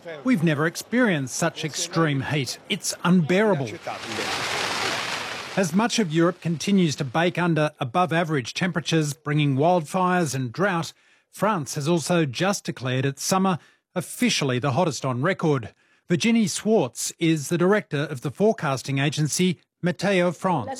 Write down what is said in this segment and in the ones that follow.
"We've never experienced such extreme heat. It's unbearable." As much of Europe continues to bake under above-average temperatures, bringing wildfires and drought, France has also just declared its summer officially the hottest on record. Virginie Swartz is the director of the forecasting agency Météo France.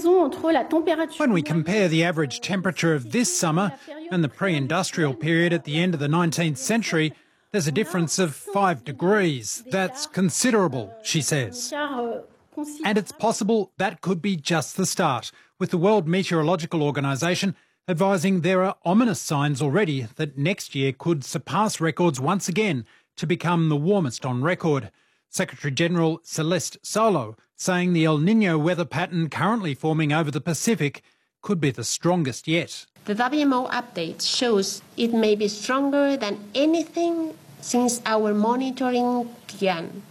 When we compare the average temperature of this summer and the pre-industrial period at the end of the 19th century, there's a difference of 5 degrees. That's considerable, she says. And it's possible that could be just the start, with the World Meteorological Organization advising there are ominous signs already that next year could surpass records once again to become the warmest on record. Secretary-General Celeste Solo saying the El Niño weather pattern currently forming over the Pacific could be the strongest yet. The WMO update shows it may be stronger than anything since our monitoring began.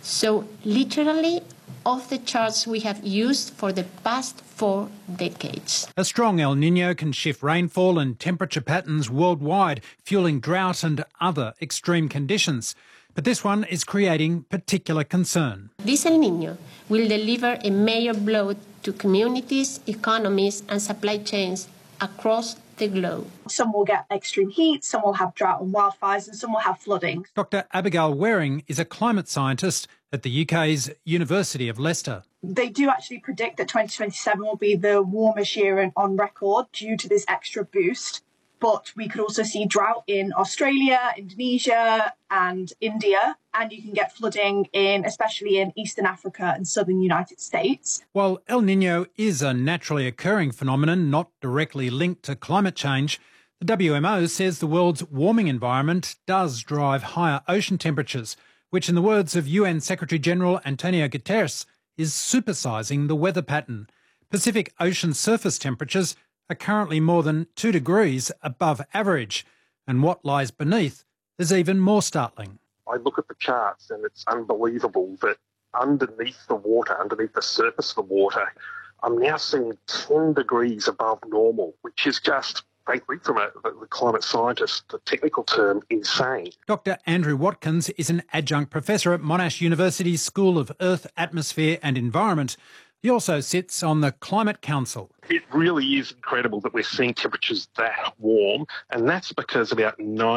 So literally off the charts we have used for the past 4 decades. A strong El Niño can shift rainfall and temperature patterns worldwide, fueling drought and other extreme conditions. But this one is creating particular concern. This El Niño will deliver a major blow to communities, economies and supply chains across the globe. Some will get extreme heat, some will have drought and wildfires, and some will have flooding. Dr Abigail Waring is a climate scientist at the UK's University of Leicester. They do actually predict that 2027 will be the warmest year on record due to this extra boost. But we could also see drought in Australia, Indonesia and India, and you can get flooding especially in Eastern Africa and southern United States. While El Niño is a naturally occurring phenomenon not directly linked to climate change, the WMO says the world's warming environment does drive higher ocean temperatures, which in the words of UN Secretary-General Antonio Guterres is supersizing the weather pattern. Pacific Ocean surface temperatures are currently more than 2 degrees above average, and what lies beneath is even more startling. I look at the charts and it's unbelievable that underneath the water, underneath the surface of the water, I'm now seeing 10 degrees above normal, which is just, frankly, from the climate scientist, the technical term, insane. Dr Andrew Watkins is an adjunct professor at Monash University's School of Earth, Atmosphere and Environment. He also sits on the Climate Council. It really is incredible that we're seeing temperatures that warm, and that's because about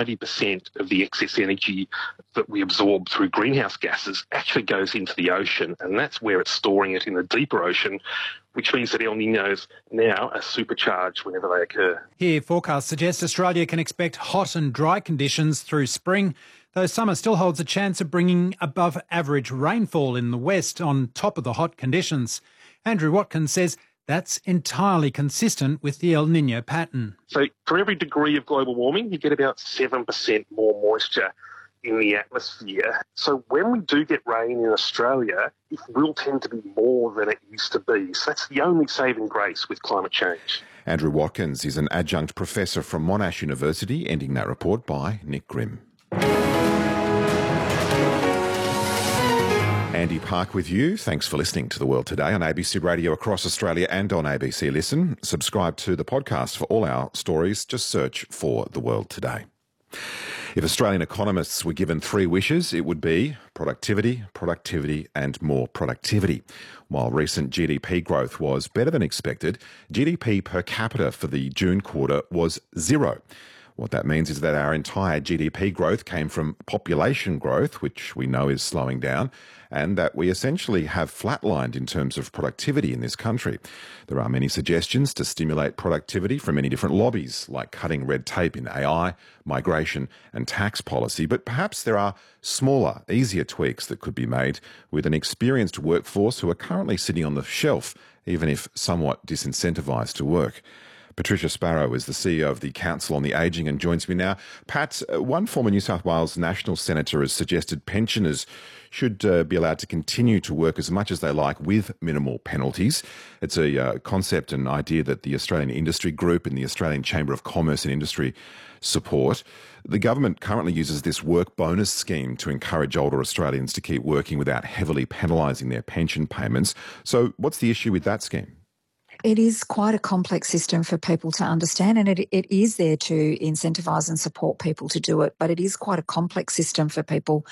90% of the excess energy that we absorb through greenhouse gases actually goes into the ocean, and that's where it's storing it in the deeper ocean, which means that El Niños now are supercharged whenever they occur. Here, forecasts suggest Australia can expect hot and dry conditions through spring, though summer still holds a chance of bringing above average rainfall in the west on top of the hot conditions. Andrew Watkins says that's entirely consistent with the El Niño pattern. So for every degree of global warming, you get about 7% more moisture in the atmosphere. So when we do get rain in Australia, it will tend to be more than it used to be. So that's the only saving grace with climate change. Andrew Watkins is an adjunct professor from Monash University, ending that report by Nick Grimm. Andy Park with you. Thanks for listening to The World Today on ABC Radio across Australia and on ABC Listen. Subscribe to the podcast for all our stories. Just search for The World Today. If Australian economists were given 3 wishes, it would be productivity, productivity and more productivity. While recent GDP growth was better than expected, GDP per capita for the June quarter was 0. What that means is that our entire GDP growth came from population growth, which we know is slowing down, and that we essentially have flatlined in terms of productivity in this country. There are many suggestions to stimulate productivity from many different lobbies, like cutting red tape in AI, migration and tax policy, but perhaps there are smaller, easier tweaks that could be made with an experienced workforce who are currently sitting on the shelf, even if somewhat disincentivised to work. Patricia Sparrow is the CEO of the Council on the Ageing and joins me now. Pat, one former New South Wales National Senator has suggested pensioners should be allowed to continue to work as much as they like with minimal penalties. It's a concept and idea that the Australian Industry Group and the Australian Chamber of Commerce and Industry support. The government currently uses this work bonus scheme to encourage older Australians to keep working without heavily penalising their pension payments. So what's the issue with that scheme? It is quite a complex system for people to understand, and it is there to incentivise and support people to do it, but it is quite a complex system for people